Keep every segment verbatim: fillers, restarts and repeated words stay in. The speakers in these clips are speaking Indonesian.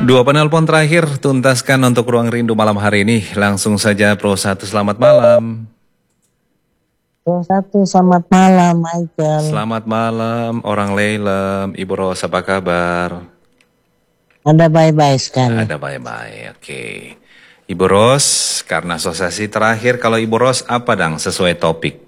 Dua penelpon terakhir tuntaskan untuk ruang rindu malam hari ini. Langsung saja Pro satu, selamat malam. Pro satu, selamat malam Michael. Selamat malam orang Leilem. Ibu Ros, apa kabar? Ada baik-baik sekali. Ada baik-baik, oke. Ibu Ros, karena asosiasi terakhir, kalau Ibu Ros apa dang sesuai topik?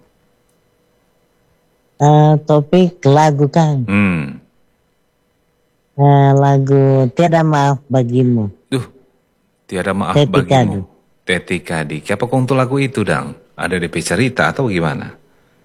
Uh, topik lagu Kang. Hmm. Uh, lagu Tiada Maaf Bagimu. Duh, Tiada Maaf Teti Bagimu. Teti Kadi. Siapa kau untuk lagu itu dang? Ada D P cerita atau gimana?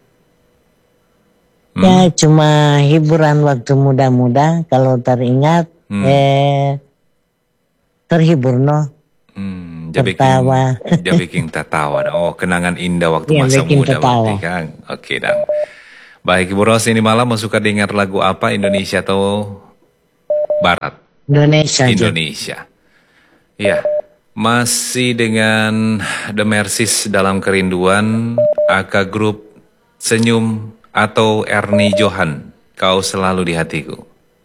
Hmm? Ya cuma hiburan waktu muda-muda. Kalau teringat hmm. eh terhibur no. Hmm, tertawa. Dia bikin tertawa. Oh, kenangan indah waktu ya, masa muda tertawa. berarti Kang. Oke dang. Baik Ibu Ros, ini malam mau suka dengar lagu apa, Indonesia atau Barat? Indonesia. Indonesia. Iya. Masih dengan The Mercies dalam kerinduan, Aka Group, Senyum, atau Ernie Johan, Kau Selalu di Hatiku.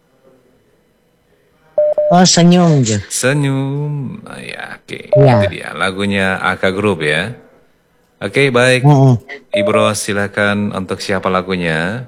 Oh, Senyum aja. Senyum. Oh, ya, oke. Okay. Ya. Itu dia lagunya Aka Group ya. Oke, okay, baik. Uh -uh. Ibu Ros, silakan untuk siapa lagunya?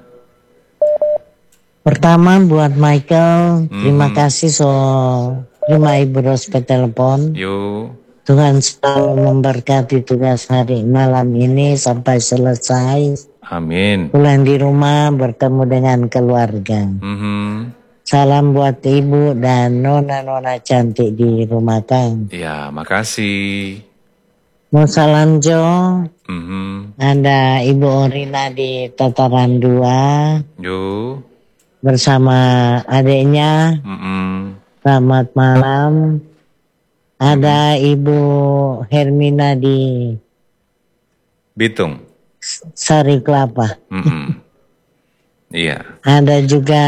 Pertama buat Michael, hmm. terima kasih so terima Ibu Ros telepon. Yuk. Tuhan selalu memberkati tugas hari malam ini sampai selesai. Amin. Pulang di rumah bertemu dengan keluarga. Mm-hmm. Salam buat Ibu dan nona-nona cantik di rumah Kang. Ya, makasih. Mau salam Jo. Mm-hmm. Ada Ibu Orina di Tataran dua. Yuk. Bersama adiknya. Mm-mm. Selamat malam. Ada mm-hmm. Ibu Hermina di Bitung, Sari Kelapa. Mm-mm. Iya. Ada juga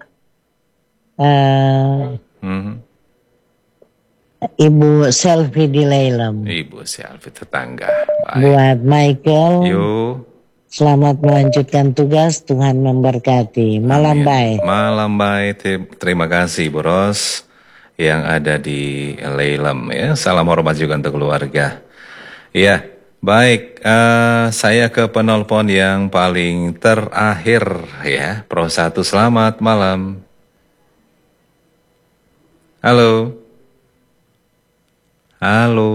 uh, mm-hmm. Ibu Selfie di Leilem. Ibu Selfie tetangga. Baik. Buat Michael. Yuk. Selamat melanjutkan tugas, Tuhan memberkati. Malam baik. Malam baik, terima kasih Bu Ros yang ada di Leilem ya. Salam hormat juga untuk keluarga. Ya, baik. Uh, saya ke penelpon yang paling terakhir ya. Pro satu, selamat malam. Halo. Halo.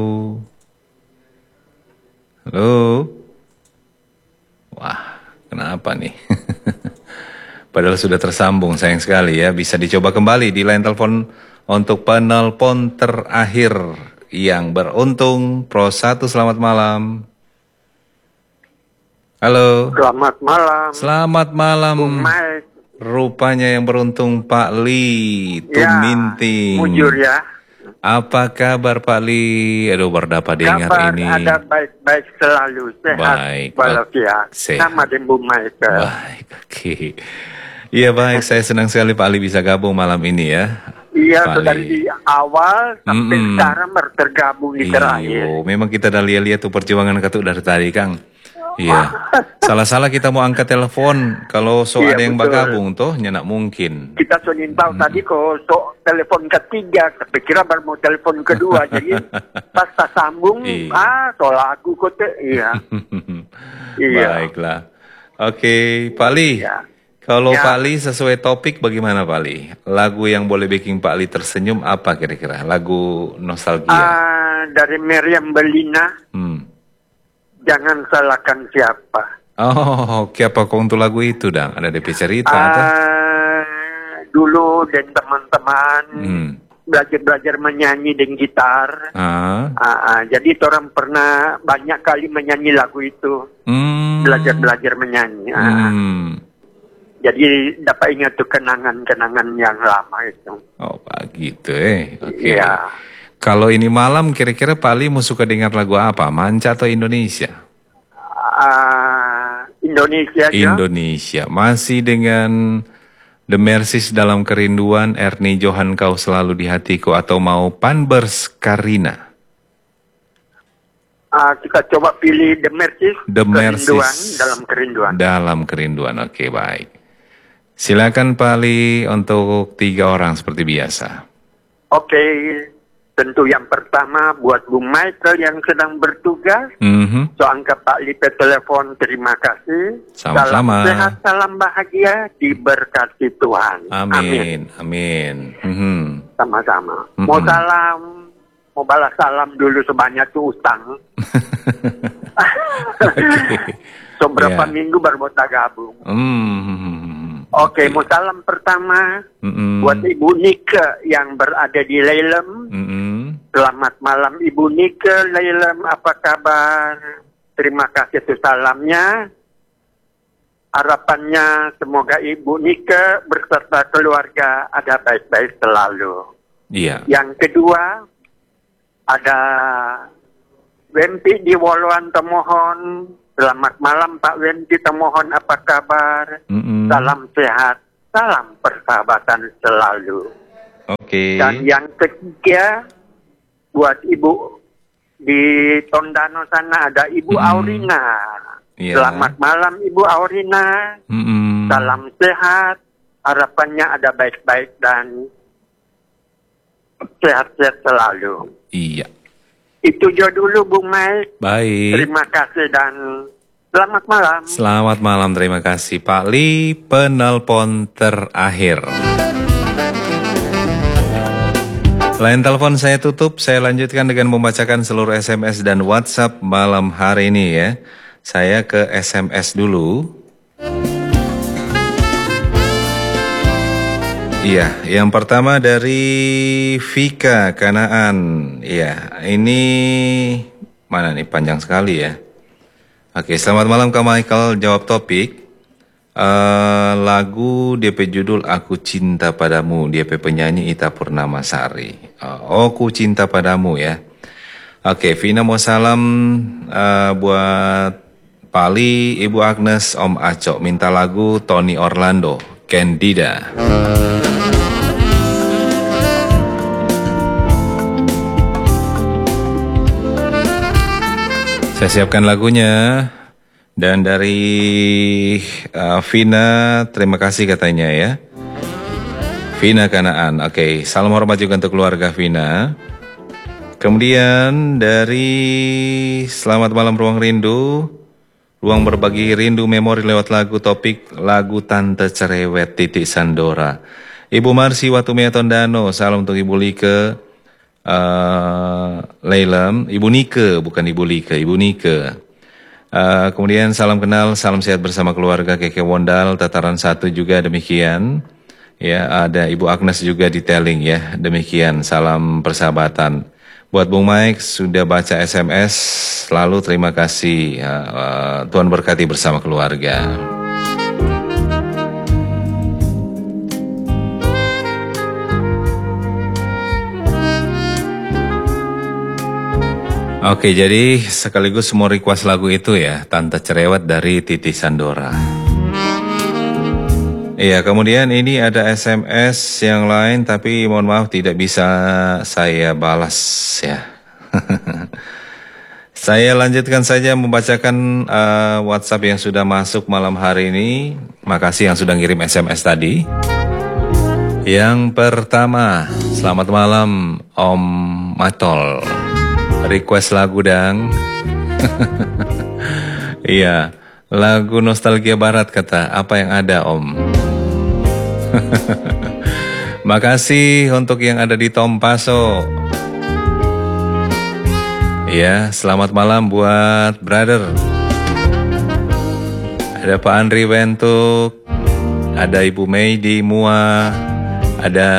Halo. Wah, kenapa nih? Padahal sudah tersambung, sayang sekali ya. Bisa dicoba kembali di line telepon untuk penelpon terakhir yang beruntung. Pro satu, selamat malam. Halo. Selamat malam. Selamat malam. Bung Mike. Rupanya yang beruntung Pak Li Tuminting. Ya, mujur ya. Apa kabar Pak Li? Aduh, berdapat dengar kabar ini. Ada baik-baik selalu, sehat. Baik. Walafiat. Sama dengan Bung Mike. Baik, oke. Okay. Iya baik, saya senang sekali Pak Ali bisa gabung malam ini ya. Iya, dari awal sampai mm-mm. sekarang tergabung di terakhir. Iyo, memang kita dah lihat-lihat tuh perjuangan Katuk dari tadi Kang. Iya. Salah-salah kita mau angkat telepon kalau so iya, ada yang bergabung toh nyenak mungkin. Kita soalnya tahu hmm. tadi kok so telepon ketiga, tapi kira baru mau telepon kedua jadi pas tak sambung iya. ah so lagu kok iya. Iya. Baiklah. Oke, Pak Li. Iya. Kalau ya. Pak Li sesuai topik bagaimana Pak Li? Lagu yang boleh bikin Pak Li tersenyum apa kira-kira? Lagu nostalgia. Uh, dari Meriam Belina. Hmm. Jangan salahkan siapa. Oh, siapa kau untuk lagu itu dang? Ada D P cerita uh, atau? Dulu dan teman-teman hmm. belajar-belajar menyanyi dengan gitar. Uh. Uh, uh, jadi orang pernah banyak kali menyanyi lagu itu. Belajar-belajar hmm. menyanyi. Uh. Hmm. Jadi dapat ingat tuh kenangan-kenangan yang lama itu. Oh, begitu eh. Oke. Okay. Iya. Kalau ini malam kira-kira Pak Ali mau suka dengar lagu apa? Manca atau Indonesia? Uh, Indonesia aja. Indonesia. Masih dengan The Mercies dalam kerinduan, Ernie Johan Kau Selalu di Hatiku, atau mau Panbers Karina? Uh, kita coba pilih The Mercies. The Mercies dalam kerinduan. Dalam kerinduan. Oke, baik. Silakan Pak Ali untuk tiga orang seperti biasa. Oke, tentu yang pertama buat Bu Michael yang sedang bertugas. Mm-hmm. So angkat Pak Lipe telepon, terima kasih. Sama-sama. Salam sehat, salam bahagia, diberkati Tuhan. Amin, amin. Mm-hmm. Sama-sama. Mm-hmm. Mau salam, mau balas salam dulu sebanyak tuh utang. Okay. So berapa yeah. minggu baru mau tak gabung. Mm-hmm. Oke, okay, okay. mau salam pertama mm-hmm. buat Ibu Nike yang berada di Leilem. Mm-hmm. Selamat malam Ibu Nike, Leilem, apa kabar? Terima kasih atas salamnya. Harapannya semoga Ibu Nike berserta keluarga ada baik-baik selalu. Iya. Yang kedua, ada Wempi di Woluan Temohon. Selamat malam Pak Wempi Temohon, apa kabar? Mm-mm. Salam sehat, salam persahabatan selalu. Oke. Okay. Dan yang ketiga, buat Ibu di Tondano sana ada Ibu mm-hmm. Aurina. Yeah. Selamat malam Ibu Aurina. Mm-hmm. Salam sehat, harapannya ada baik-baik dan sehat-sehat selalu. Iya. Itu jo dulu Bung Mike. Baik. Terima kasih dan selamat malam. Selamat malam, terima kasih Pak Li, penelpon terakhir. Lain telepon saya tutup, saya lanjutkan dengan membacakan seluruh S M S dan WhatsApp malam hari ini ya. Saya ke S M S dulu. Iya, yang pertama dari Vika Kanaan. Iya, ini mana nih, panjang sekali ya. Oke, selamat malam Kak Michael, jawab topik. Uh, lagu D P judul Aku Cinta Padamu, D P penyanyi Ita Purnamasari. Uh, oh, Ku Cinta Padamu ya. Oke, Vina mau salam uh, buat Pali, Ibu Agnes, Om Acok. Minta lagu Tony Orlando, Candida. Saya siapkan lagunya. Dan dari uh, Vina, terima kasih katanya ya. Vina Kanaan, oke. Okay. Salam hormat juga untuk keluarga Vina. Kemudian dari Selamat Malam Ruang Rindu, ruang berbagi rindu memori lewat lagu topik lagu Tante Cerewet Titik Sandora. Ibu Marsi Watumea Tondano, salam untuk Ibu Like. Uh, Leilem, Ibu Nike, bukan Ibu Like, Ibu Nike. Uh, kemudian salam kenal, salam sehat bersama keluarga Keke Wondal, tataran satu juga demikian. Ya, ada Ibu Agnes juga detailing ya, demikian. Salam persahabatan. Buat Bung Mike sudah baca S M S, selalu terima kasih. Uh, uh, Tuhan berkati bersama keluarga. Oke, jadi sekaligus semua request lagu itu ya, Tante Cerewet dari Titi Sandora. Iya, kemudian ini ada S M S yang lain, tapi mohon maaf tidak bisa saya balas ya. Saya lanjutkan saja membacakan uh, WhatsApp yang sudah masuk malam hari ini. Makasih yang sudah ngirim S M S tadi. Yang pertama, selamat malam Om Matol. Request lagu dang. Iya, lagu Nostalgia Barat kata, apa yang ada Om? Makasih untuk yang ada di Tompaso. Iya, selamat malam buat brother. Ada Pak Andri Bentuk, ada Ibu Mei di Mua, ada